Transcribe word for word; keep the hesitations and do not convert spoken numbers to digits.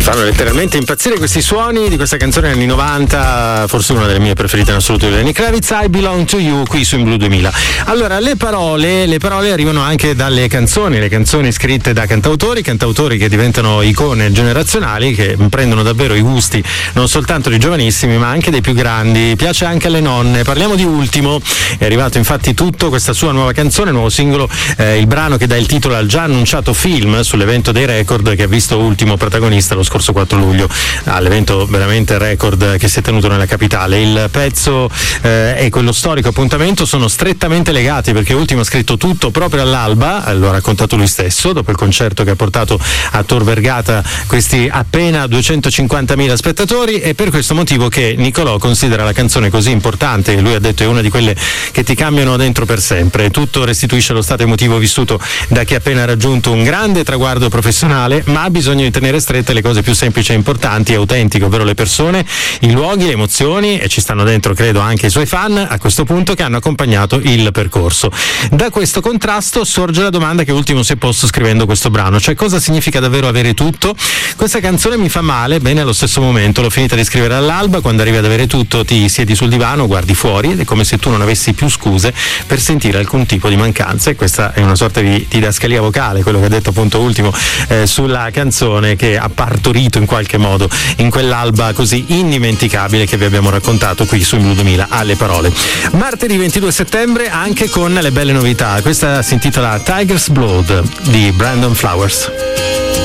fanno letteralmente impazzire questi suoni di questa canzone anni novanta, forse una delle mie preferite in assoluto di Lenny Kravitz, I Belong to You, qui su In Blue duemila. Allora, le parole, le parole arrivano anche dalle canzoni, le canzoni scritte da cantautori, cantautori che diventano icone generazionali, che prendono davvero i gusti non soltanto dei giovanissimi ma anche dei più grandi, piace anche alle nonne. Parliamo di Ultimo, è arrivato infatti tutto, questa sua nuova canzone, nuovo singolo, eh, il brano che dà il titolo al già annunciato film sull'evento dei record che ha visto Ultimo protagonista lo scorso quattro luglio all'evento veramente record che si è tenuto nella capitale. Il pezzo eh, e quello storico appuntamento sono strettamente legati, perché Ultimo ha scritto tutto proprio all'alba, lo ha raccontato lui stesso dopo il concerto che ha portato a Tor Vergata questi appena duecentocinquantamila spettatori, e per questo motivo che Nicolò considera la canzone così importante, che lui ha detto è una di quelle che ti cambiano dentro per sempre. Tutto restituisce lo stato emotivo vissuto da chi ha appena raggiunto un grande traguardo professionale, ma ha bisogno di tenere strette le cose più semplici e importanti e autentiche, ovvero le persone, i luoghi, le emozioni, e ci stanno dentro credo anche i suoi fan a questo punto che hanno accompagnato il percorso. Da questo contrasto sorge la domanda che Ultimo si è posto scrivendo questo brano, cioè cosa significa davvero avere tutto? Questa canzone mi fa male, bene allo stesso momento, l'ho finita di scrivere all'alba, quando arrivi ad avere tutto ti siedi sul divano, guardi fuori ed è come se tu non avessi più scuse per sentire alcun tipo di mancanza, e questa è una sorta di didascalia vocale, quello che ha detto appunto Ultimo eh, sulla canzone che ha partorito in qualche modo in quell'alba così indimenticabile che vi abbiamo raccontato qui su In Blue duemila alle parole. Martedì ventidue settembre anche con le belle novità, questa si intitola Tiger's Blood di Brandon Flowers.